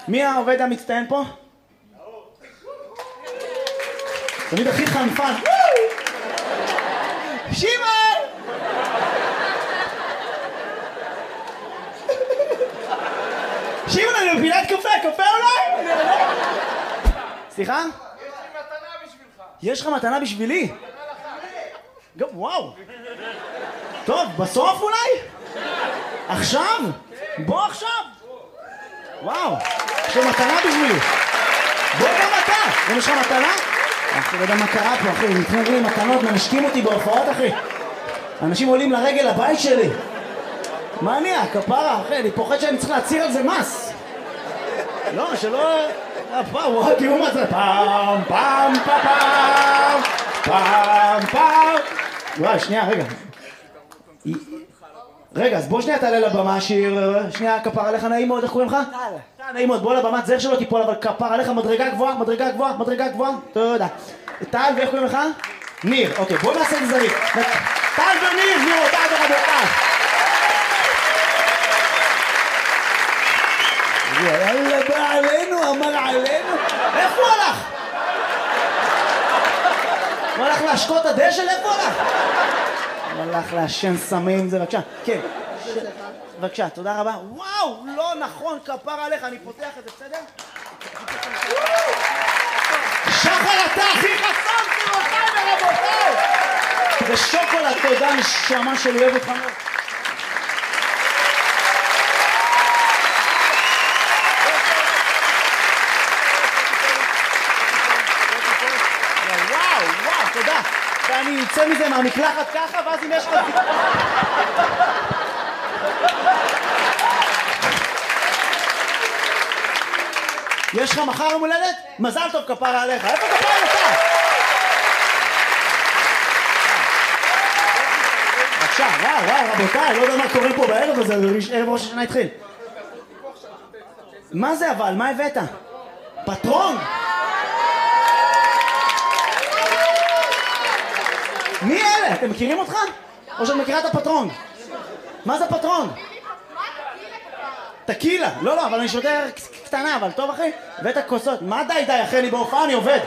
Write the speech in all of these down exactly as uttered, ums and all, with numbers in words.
מי העובד המצטיין פה? תמיד הכי חנפן. שמעון! שמעון, אני מפילת קפה, קפה אולי? סליחה? יש לי מתנה בשבילך. יש לך מתנה בשבילי? וואו. טוב, בסוף אולי? עכשיו? בוא עכשיו. וואו, יש לך מתנה בשבילי. בוא גם אתה. גם יש לך מתנה? אחי, לא יודע מה קרה פה, אחי. נתנו לי מתנות, מנשקים אותי בהופעות, אחי. אנשים עולים לרגל הבית שלי. מה נהיה? כפרה, אחי, אני פוחד שאני צריך להצהיר על זה מס. לא, שלא... וואו, תראו מה זה. פעם, פעם, פעם, פעם, פעם. וואי, שנייה, רגע. רגע, אז בוא שנייה תעלה לבמה, שיר. שנייה, כפר עליך, נעים מאוד, איך קוראים לך? טל. טל, נעים מאוד, בוא לבמה, זר שלא תיפול, אבל כפר עליך, מדרגה גבוהה, מדרגה גבוהה, מדרגה גבוהה. תודה. טל, ואיך קוראים לך? ניר. אוקיי, בוא נעשה את זריק. טל וניר, גבירותיי ורבותיי. יאללה, בא עלינו, אמר עלינו. איפה הוא הלך? הוא הלך להשקות הדשא? איפה הוא הלך? הוא הלך לעשן סמים, זה בבקשה. כן. בבקשה, תודה רבה. וואו, לא נכון, כפר עליך, אני פותח את זה, בסדר? שחר, אתה הכי חסם, גבירותיי ורבותיי. זה שוקולד, תודה, נשמה שלי, אוהב אותך מאוד. תודה. ואני אצא מזה מהמקלחת ככה, ואז אם יש לך... יש לך מחר יום הולדת? מזל טוב כפרה עליך. איפה כפרה עליך? בבקשה, וואו, וואו, רבותיי, לא יודע מה קורה פה בערב הזה, ערב ראש השנה התחיל. מה זה אבל? מה הבאת? פטרון? מי אלה? אתם מכירים אותך? או שאת מכירה את הפטרון? מה זה פטרון? טקילה. לא, לא, אבל אני שותה קטנה, אבל טוב אחי? ואת הכוסות. מה די די אחי? אני בהופעה, אני עובד.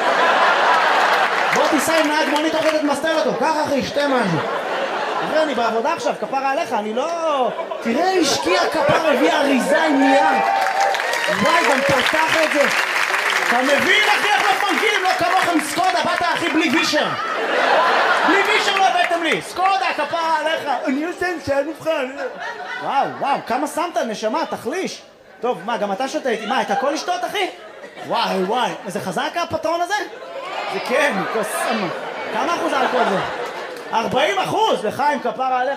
בוא תיסע עם נהג מונית, תוכל לתמסטר אותו. ככה אחי, שתה משהו. אחי, אני בעבודה עכשיו, כפרה עליך, אני לא... תראה, השקיע כפר, הביא אריזה עם נייר. וואי, גם פתח את זה. אתה מבין אחי איך מפנקים? לא כמוכם סקודה, באת אחי בלי וישר. בלי וישר לא הבאתם לי. סקודה, כפרה עליך. אני עושה עם שעד מבחן. וואו, וואו, כמה שמת נשמה, תחליש. טוב, מה, גם אתה שותה איתי? מה, את הכל לשתות אחי? וואי, וואי. זה חזק הפטרון הזה? זה כן, קוסמה. כמה אחוז אלכוהול זה? ארבעים אחוז, לחיים, כפרה עליך.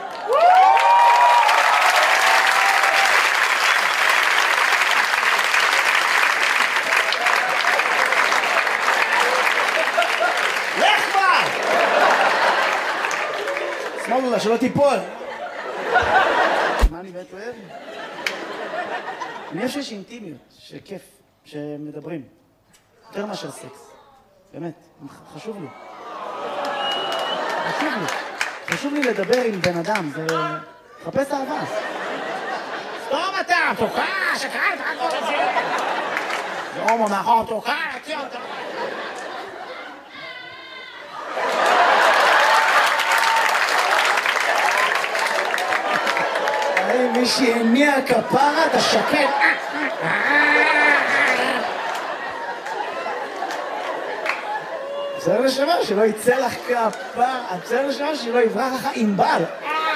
לך כבר! שמאלו לה, שלא תיפול. מה אני באמת אוהב? אני חושב שיש אינטימיות, שכיף, שמדברים. יותר מאשר סקס. באמת, חשוב לי. חשוב לי. חשוב לי לדבר עם בן אדם, זה... חפש אהבה. סתום אתה, תוקע, שקראת, הכל הזה. זה הומו מאחור, תוקע, תציע אותה. מי שהניע כפרה, אתה שקט. בסדר לשמה, שלא יצא לך כפרה. בסדר לשמה, שלא יברח לך עם בל.